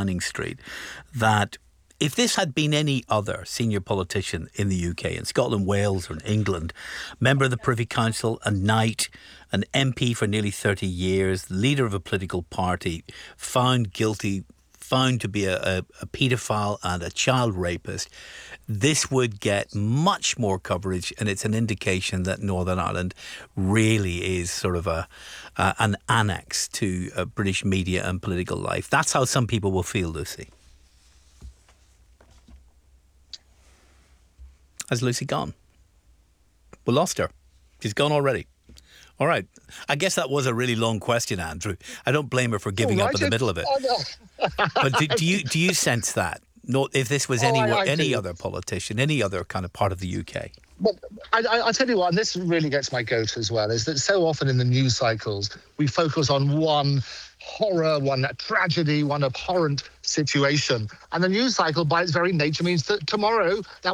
Downing Street that if this had been any other senior politician in the UK, in Scotland, Wales, or in England, member of the Privy Council, a knight, an MP for nearly 30 years, leader of a political party, found guilty, found to be a paedophile and a child rapist, this would get much more coverage, and it's an indication that Northern Ireland really is sort of an annex to British media and political life. That's how some people will feel, Lucy. Has Lucy gone? We lost her. She's gone already. All right. I guess that was a really long question, Andrew. I don't blame her for giving up in the middle of it. But do you sense that? No, if this was any other politician, any other kind of part of the UK? But I tell you what, and this really gets my goat as well, is that so often in the news cycles, we focus on one horror, one tragedy, one abhorrent situation. And the news cycle, by its very nature, means that tomorrow that